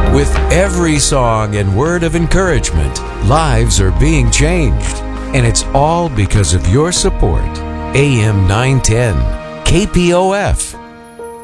With every song and word of encouragement, lives are being changed. And it's all because of your support. AM 910, KPOF.